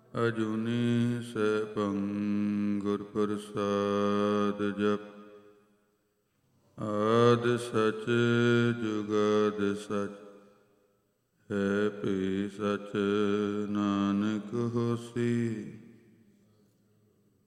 ਅਜੂਨੀ ਸੈਭੰ ਗੁਰ ਪ੍ਰਸਾਦ ਜਪ। ਆਦਿ ਸਚ ਜੁਗਾਦਿ ਸਚ, ਹੈ ਭੀ ਸਚ ਨਾਨਕ ਹੋਸੀ।